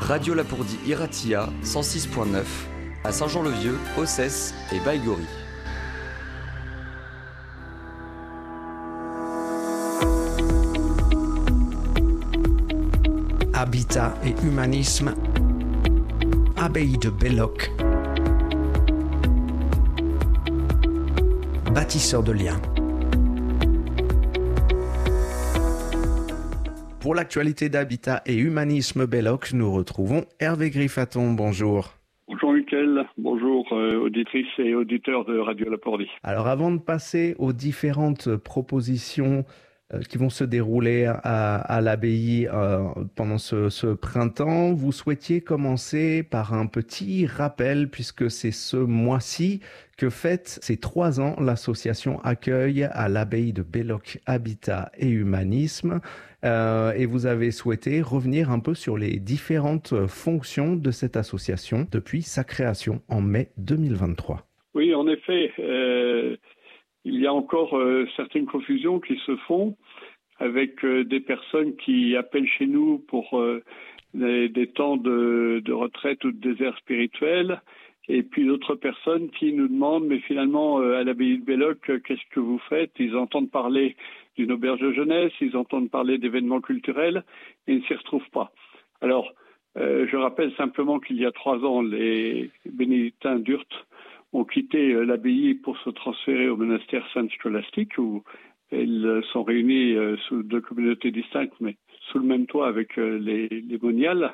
Radio Lapourdie Iratia 106.9 à Saint-Jean-le-Vieux, Ossès et Baïgori. Habitat et humanisme, abbaye de Belloc, bâtisseur de liens. Pour l'actualité d'Habitat et Humanisme Belloc, nous retrouvons Hervé Griffaton. Bonjour. Bonjour Mickaël, bonjour auditrices et auditeurs de Radio Lapourdie. Alors avant de passer aux différentes propositions qui vont se dérouler à l'abbaye pendant ce printemps, vous souhaitiez commencer par un petit rappel, puisque c'est ce mois-ci que fête ses 3 ans l'association Accueil à l'abbaye de Belloc Habitat et Humanisme. Et vous avez souhaité revenir un peu sur les différentes fonctions de cette association depuis sa création en mai 2023. Oui, en effet, il y a encore certaines confusions qui se font avec des personnes qui appellent chez nous pour des temps de retraite ou de désert spirituel, et puis d'autres personnes qui nous demandent, mais finalement, à l'abbaye de Belloc, qu'est-ce que vous faites ? Ils entendent parler d'une auberge de jeunesse, ils entendent parler d'événements culturels, et ils ne s'y retrouvent pas. Alors, je rappelle simplement qu'il y a 3 ans, les bénédictins d'Urt ont quitté l'abbaye pour se transférer au monastère Sainte-Scolastique, où ils sont réunis sous 2 communautés distinctes, mais sous le même toit avec les moniales.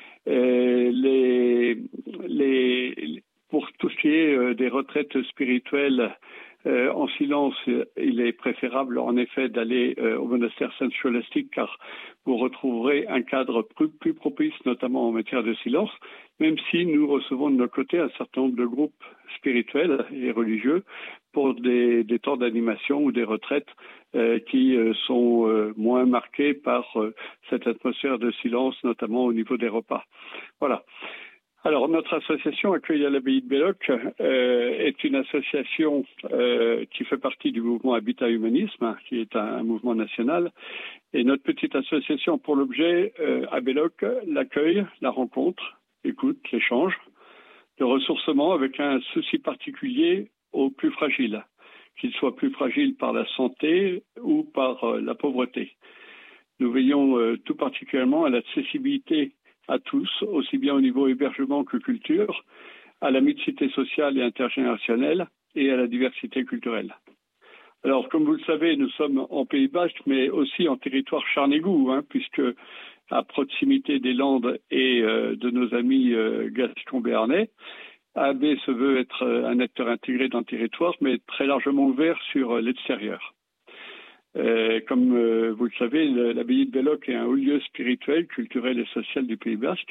Pour tout ce qui est des retraites spirituelles en silence, il est préférable en effet d'aller au monastère Sainte-Scolastique, car vous retrouverez un cadre plus propice, notamment en matière de silence, même si nous recevons de notre côté un certain nombre de groupes spirituels et religieux pour des temps d'animation ou des retraites qui sont moins marquées par cette atmosphère de silence, notamment au niveau des repas. Voilà. Alors, notre association Accueil à l'abbaye de Belloc est une association qui fait partie du mouvement Habitat Humanisme, qui est un mouvement national. Et notre petite association a pour l'objet, à Belloc, l'accueil, la rencontre, l'écoute, l'échange, le ressourcement avec un souci particulier aux plus fragiles, qu'ils soient plus fragiles par la santé ou par la pauvreté. Nous veillons tout particulièrement à l'accessibilité à tous, aussi bien au niveau hébergement que culture, à la mixité sociale et intergénérationnelle et à la diversité culturelle. Alors, comme vous le savez, nous sommes en Pays Basque, mais aussi en territoire Charnégou, puisque à proximité des Landes et de nos amis gascons béarnais, AB se veut être un acteur intégré dans le territoire, mais très largement ouvert sur l'extérieur. Comme vous le savez, l'abbaye de Belloc est un haut lieu spirituel, culturel et social du Pays Basque.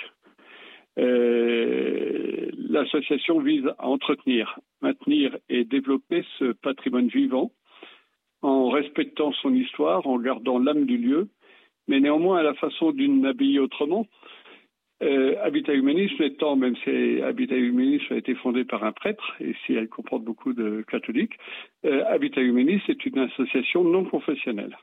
L'association vise à entretenir, maintenir et développer ce patrimoine vivant en respectant son histoire, en gardant l'âme du lieu, mais néanmoins à la façon d'une abbaye autrement. Habitat Humanisme étant, même si Habitat Humanisme a été fondé par un prêtre, et si elle comporte beaucoup de catholiques, Habitat Humanisme est une association non confessionnelle.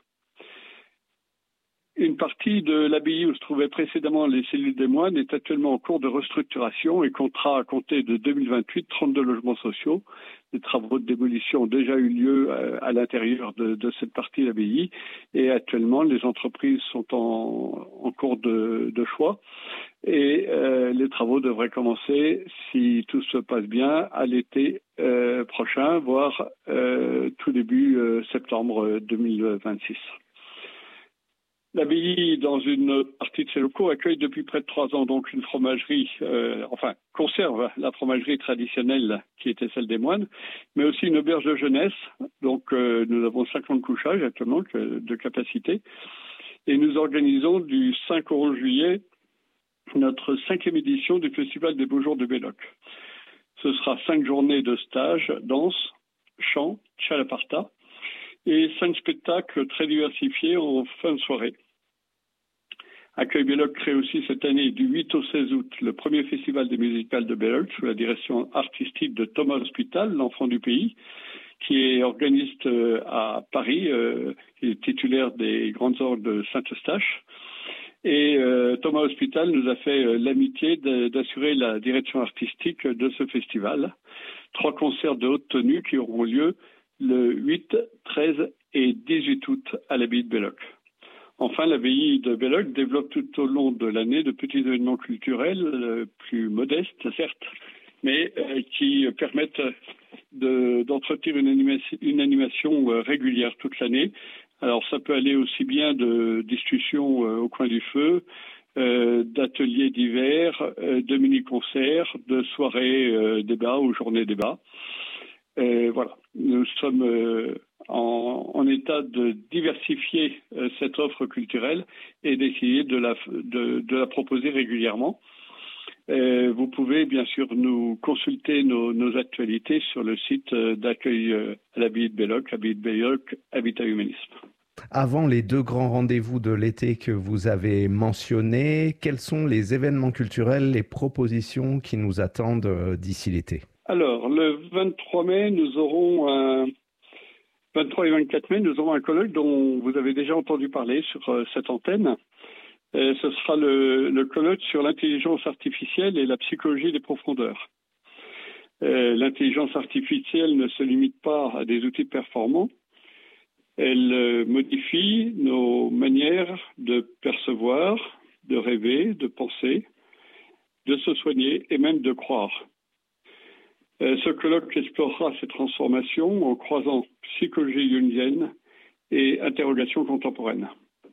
Une partie de l'abbaye où se trouvaient précédemment les cellules des moines est actuellement en cours de restructuration et comptera à compter de 2028 32 logements sociaux. Les travaux de démolition ont déjà eu lieu à l'intérieur de cette partie de l'abbaye et actuellement les entreprises sont en cours de choix et les travaux devraient commencer, si tout se passe bien, à l'été prochain, voire tout début septembre 2026. L'abbaye, dans une partie de ses locaux, accueille depuis près de 3 ans donc une fromagerie, conserve la fromagerie traditionnelle qui était celle des moines, mais aussi une auberge de jeunesse. Donc nous avons 50 couchages actuellement de capacité. Et nous organisons du 5 au 11 juillet notre 5e édition du Festival des Beaux Jours de Belloc. Ce sera 5 journées de stage, danse, chant, chalaparta, et 5 spectacles très diversifiés en fin de soirée. Accueil Belloc crée aussi cette année du 8 au 16 août le premier festival des musicales de Belloc sous la direction artistique de Thomas Hospital, l'enfant du pays, qui est organiste à Paris, qui est titulaire des grandes orgues de Saint-Eustache. Et Thomas Hospital nous a fait l'amitié d'assurer la direction artistique de ce festival. 3 concerts de haute tenue qui auront lieu le 8, 13 et 18 août à l'abbaye de Belloc. Enfin, l'abbaye de Belloc développe tout au long de l'année de petits événements culturels plus modestes, certes, mais qui permettent d'entretenir une animation régulière toute l'année. Alors, ça peut aller aussi bien de discussions au coin du feu, d'ateliers divers, de mini-concerts, de soirées débats ou journées débats. Voilà, nous sommes en état de diversifier cette offre culturelle et d'essayer de la proposer régulièrement. Vous pouvez bien sûr nous consulter nos actualités sur le site d'accueil à l'abbaye de Belloc, Habitat Humanisme. Avant les 2 grands rendez-vous de l'été que vous avez mentionnés, quels sont les événements culturels, les propositions qui nous attendent d'ici l'été? Alors, le 23 mai, nous aurons 23 et 24 mai, nous aurons un colloque dont vous avez déjà entendu parler sur cette antenne. Ce sera le colloque sur l'intelligence artificielle et la psychologie des profondeurs. L'intelligence artificielle ne se limite pas à des outils performants. Elle modifie nos manières de percevoir, de rêver, de penser, de se soigner et même de croire. Ce colloque explorera ces transformations en croisant psychologie jungienne et interrogation contemporaine.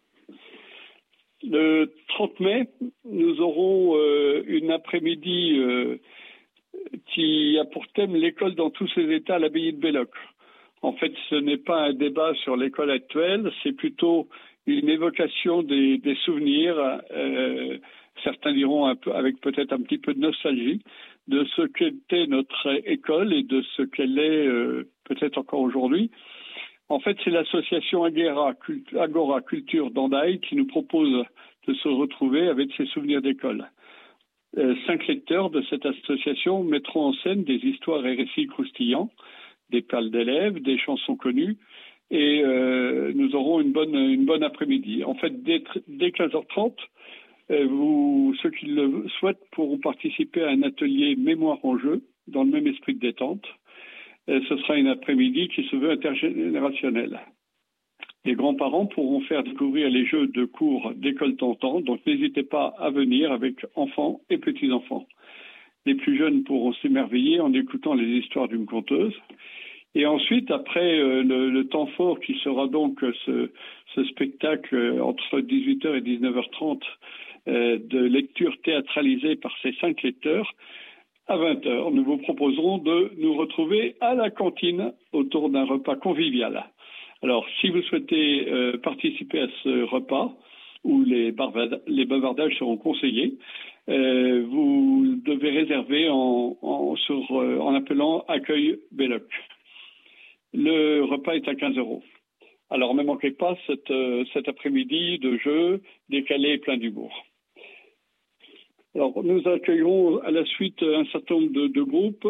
Le 30 mai, nous aurons une après-midi qui a pour thème l'école dans tous ses états à l'abbaye de Belloc. En fait, ce n'est pas un débat sur l'école actuelle, c'est plutôt une évocation des souvenirs, certains diront avec peut-être un petit peu de nostalgie, de ce qu'était notre école et de ce qu'elle est peut-être encore aujourd'hui. En fait, c'est l'association Agora Culture d'Andaï qui nous propose de se retrouver avec ses souvenirs d'école. 5 lecteurs de cette association mettront en scène des histoires et récits croustillants, des perles d'élèves, des chansons connues, et nous aurons une bonne après-midi. En fait, dès 15h30, ceux qui le souhaitent pourront participer à un atelier mémoire en jeu, dans le même esprit de détente. Ce sera une après-midi qui se veut intergénérationnelle. Les grands-parents pourront faire découvrir les jeux de cours d'école tentant, donc n'hésitez pas à venir avec enfants et petits-enfants. Les plus jeunes pourront s'émerveiller en écoutant les histoires d'une conteuse. Et ensuite, après le temps fort qui sera donc ce spectacle entre 18h et 19h30 de lecture théâtralisée par ces 5 lecteurs, à 20h, nous vous proposerons de nous retrouver à la cantine autour d'un repas convivial. Alors, si vous souhaitez participer à ce repas, où les bavardages seront conseillés, vous devez réserver en appelant Accueil Belloc. Le repas est à 15 €. Alors, ne manquez pas cet après-midi de jeu décalé et plein d'humour. Alors, nous accueillerons à la suite un certain nombre de groupes.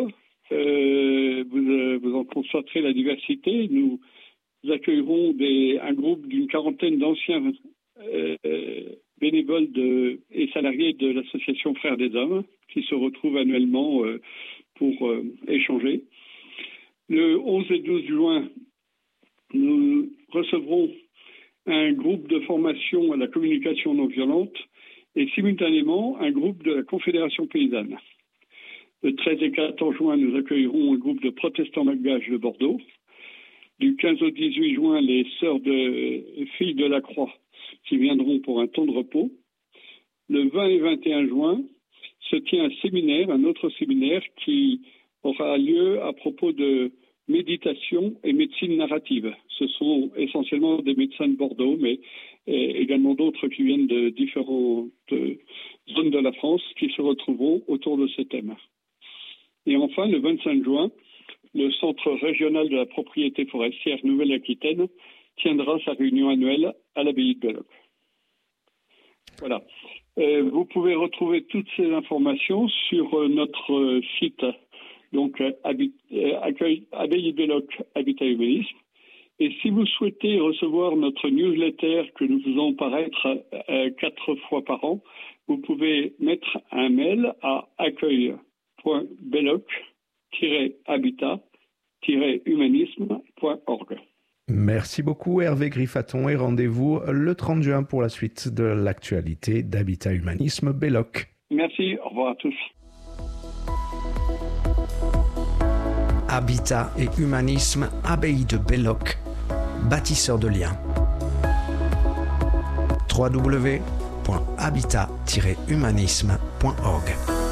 Vous en constaterez la diversité. Nous accueillerons un groupe d'une quarantaine d'anciens bénévoles et salariés de l'association Frères des Hommes qui se retrouvent annuellement pour échanger. Le 11 et 12 juin, nous recevrons un groupe de formation à la communication non violente et simultanément un groupe de la Confédération paysanne. Le 13 et 14 juin, nous accueillerons un groupe de protestants malgaches de Bordeaux. Du 15 au 18 juin, les sœurs de filles de la Croix qui viendront pour un temps de repos. Le 20 et 21 juin se tient un autre séminaire qui aura lieu à propos de méditation et médecine narrative. Ce sont essentiellement des médecins de Bordeaux, mais également d'autres qui viennent de différentes zones de la France qui se retrouveront autour de ce thème. Et enfin, le 25 juin, le Centre régional de la propriété forestière Nouvelle-Aquitaine tiendra sa réunion annuelle à l'abbaye de Belloc. Voilà. Vous pouvez retrouver toutes ces informations sur notre site, donc Abbaye de Belloc, Habitat Humanisme. Et si vous souhaitez recevoir notre newsletter que nous faisons paraître 4 fois par an, vous pouvez mettre un mail à accueil.belloc-habitat-humanisme.org. Merci beaucoup Hervé Griffaton et rendez-vous le 30 juin pour la suite de l'actualité d'Habitat Humanisme Belloc. Merci, au revoir à tous. Habitat et Humanisme, abbaye de Belloc, bâtisseur de liens. www.habitat-humanisme.org